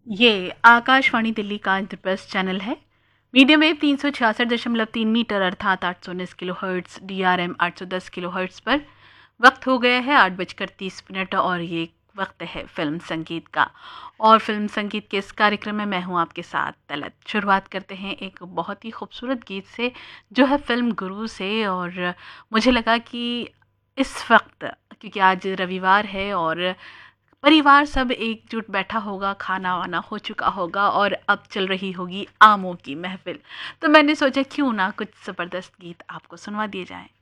ये आकाशवाणी दिल्ली का इंद्रप्रस्थ चैनल है। मीडियम वेव 366.3 मीटर अर्थात 819 kilo hertz, DRM 810 kilo hertz पर वक्त हो गया है 8:30 और ये वक्त है फिल्म संगीत का। और फिल्म संगीत के इस कार्यक्रम में मैं हूँ आपके साथ तलत। शुरुआत करते हैं एक बहुत ही खूबसूरत गीत से जो है फिल्म गुरु से। और मुझे लगा कि इस वक्त, क्योंकि आज रविवार है और परिवार सब एकजुट बैठा होगा, खाना वाना हो चुका होगा और अब चल रही होगी आमों की महफिल, तो मैंने सोचा क्यों ना कुछ ज़बरदस्त गीत आपको सुनवा दिए जाएं।